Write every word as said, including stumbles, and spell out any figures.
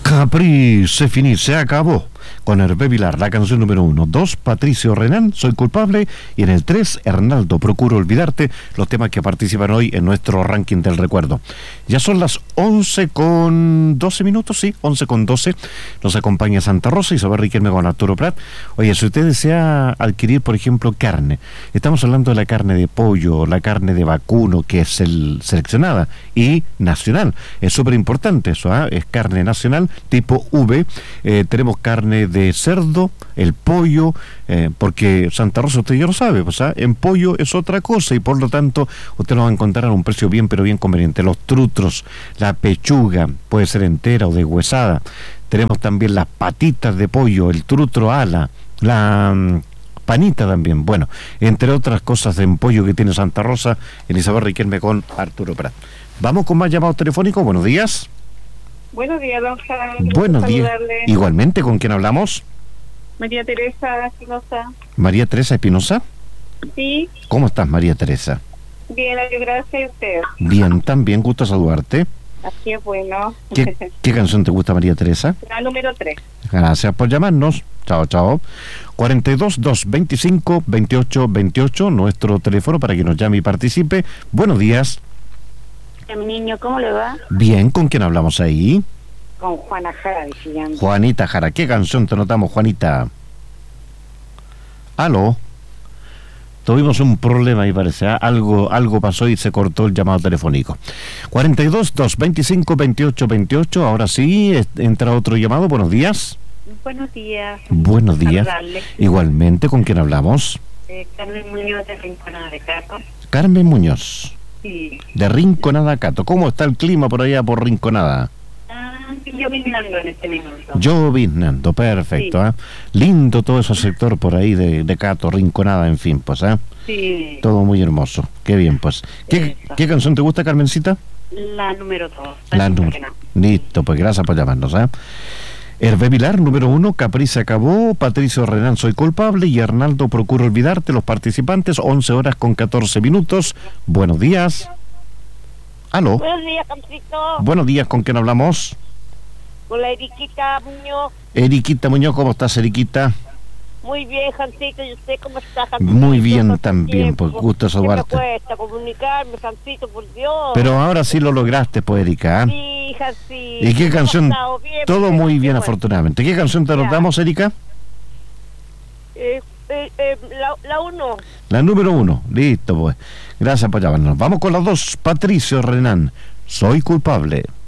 Capri, se finí, se acabó. Con Hervé Vilar, la canción número uno. Dos, Patricio Renán, Soy culpable. Y en el tres, Hernaldo, Procuro olvidarte. Los temas que participan hoy en nuestro ranking del recuerdo. Ya son las once con doce minutos, sí, once con doce. Nos acompaña Santa Rosa, Isabel Riquelme con Arturo Prat. Oye, si usted desea adquirir, por ejemplo, carne, estamos hablando de la carne de pollo, la carne de vacuno, que es el seleccionada, y nacional. Es súper importante eso, ¿eh? Es carne nacional, tipo V. Eh, tenemos carne de cerdo, el pollo, eh, porque Santa Rosa usted ya lo sabe, pues, ¿eh? En pollo es otra cosa y por lo tanto usted lo va a encontrar a un precio bien pero bien conveniente. Los trutros, la pechuga, puede ser entera o deshuesada. Tenemos también las patitas de pollo, el trutro ala, la um, panita también. Bueno, entre otras cosas de pollo que tiene Santa Rosa, Elizabeth Riquelme con Arturo Prat. Vamos con más llamados telefónicos. Buenos días. Buenos días, don Juan. Buenos días. Igualmente, ¿con quién hablamos? María Teresa Espinosa. María Teresa Espinosa. Sí. ¿Cómo estás, María Teresa? Bien, gracias a usted. Bien, también, gusto saludarte. Así es, bueno. ¿Qué, ¿Qué canción te gusta, María Teresa? La número tres. Gracias por llamarnos. Chao, chao. cuarenta y dos, doscientos veinticinco, veintiocho veintiocho, nuestro teléfono para que nos llame y participe. Buenos días. Mi niño, ¿cómo le va? Bien, ¿con quién hablamos ahí? Con Juana Jara, decían. Juanita Jara, ¿qué canción te notamos, Juanita? ¿Aló? Tuvimos un problema ahí, parece, ¿eh? Algo, algo pasó y se cortó el llamado telefónico. cuarenta y dos, doscientos veinticinco, veintiocho veintiocho, ahora sí, entra otro llamado, buenos días. Buenos días. Buenos días. Saludarle. Igualmente, ¿con quién hablamos? Eh, Carmen Muñoz de Rinconada de Cato. Carmen Muñoz. Sí. De Rinconada, Cato. ¿Cómo está el clima por allá por Rinconada? Ah, yo mirando en este minuto. Lloviznando, perfecto, ¿eh? Lindo todo ese sector por ahí de, de Cato, Rinconada, en fin, pues, ¿eh? Sí. Todo muy hermoso, qué bien, pues. ¿Qué, ¿qué canción te gusta, Carmencita? La número dos. La número. Listo, pues gracias por llamarnos, ¿eh? Hervé Vilar, número uno, Capri se acabó, Patricio Renán, Soy culpable, y Hernaldo, Procuro olvidarte. Los participantes, once horas con catorce minutos. Buenos días. ¿Aló? Buenos días, Campito. Buenos días, ¿con quién hablamos? Con la Eriquita Muñoz. Eriquita Muñoz, ¿cómo estás, Eriquita? Muy bien, Jancito, ¿y usted cómo está, Jancito? Muy bien también, pues gusto saludarte. Me cuesta comunicarme, Jancito, por Dios. Pero ahora sí lo lograste, pues, Erika. ¿eh? Sí, Jancito. ¿Y qué canción? Bien, Todo muy bien, bueno. afortunadamente. ¿Qué canción te anotamos, Erika? Eh, eh, eh, la, la uno. La número uno, listo, pues. Gracias por llamarnos. Vamos con las dos, Patricio Renán, Soy culpable.